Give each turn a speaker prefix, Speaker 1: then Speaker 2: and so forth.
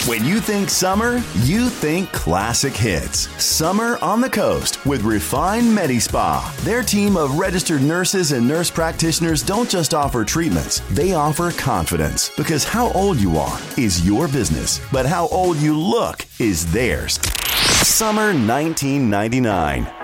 Speaker 1: When you think summer, you think classic hits. Summer on the Coast with Refine MediSpa. Their team of registered nurses and nurse practitioners don't just offer treatments, they offer confidence. Because how old you are is your business, but how old you look is theirs. Summer 1999.